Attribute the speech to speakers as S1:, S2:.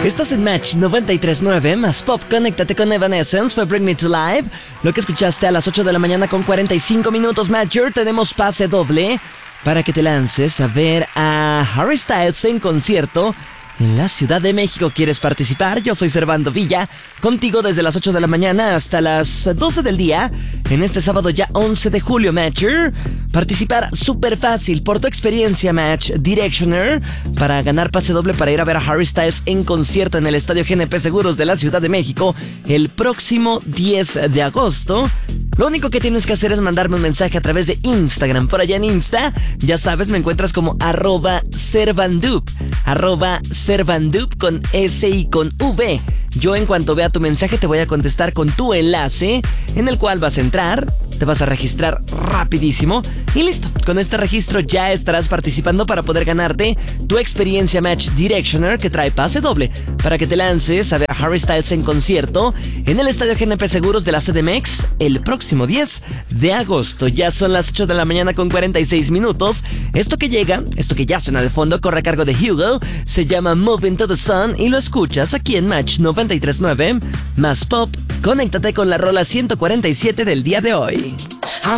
S1: Estás en Match 93.9 más Pop. Conéctate con Evanescence, fue Bring Me to Life. Lo que escuchaste a las 8 de la mañana con 45 minutos, Matcher. Tenemos pase doble para que te lances a ver a Harry Styles en concierto en la Ciudad de México. ¿Quieres participar? Yo soy Servando Villa, contigo desde las 8 de la mañana hasta las 12 del día, en este sábado ya 11 de julio, Matcher. Participar súper fácil por tu experiencia, Match Directioner, para ganar pase doble para ir a ver a Harry Styles en concierto en el Estadio GNP Seguros de la Ciudad de México el próximo 10 de agosto. Lo único que tienes que hacer es mandarme un mensaje a través de Instagram. Por allá en Insta, ya sabes, me encuentras como @Servandup, @Servandup con S y con V. Yo en cuanto vea tu mensaje te voy a contestar con tu enlace, en el cual vas a entrar, te vas a registrar rapidísimo y listo. Con este registro ya estarás participando para poder ganarte tu experiencia Match Directioner, que trae pase doble para que te lances a ver a Harry Styles en concierto en el Estadio GNP Seguros de la CDMX el próximo 10 de agosto. Ya son las 8 de la mañana con 46 minutos. Esto que ya suena de fondo, corre a cargo de Hugo, se llama Moving to the Sun y lo escuchas aquí en Match 93.9 más Pop. Conéctate con la rola 147 del día de hoy.